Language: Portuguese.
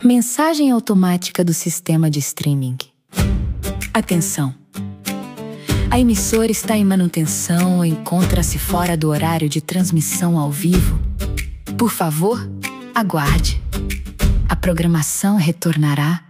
Mensagem automática do sistema de streaming. Atenção! A emissora está em manutenção ou encontra-se fora do horário de transmissão ao vivo. Por favor, aguarde. A programação retornará